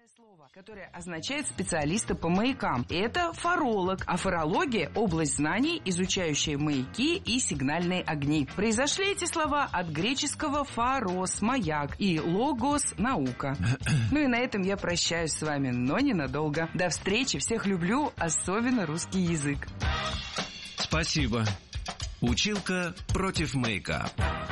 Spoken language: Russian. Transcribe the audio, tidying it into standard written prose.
Слово, которое означает специалиста по маякам. Это фаролог, а фарология – область знаний, изучающая маяки и сигнальные огни. Произошли эти слова от греческого «фарос» – маяк и «логос» – наука. Ну и на этом я прощаюсь с вами, но ненадолго. До встречи, всех люблю, особенно русский язык. Спасибо. Училка против маяка.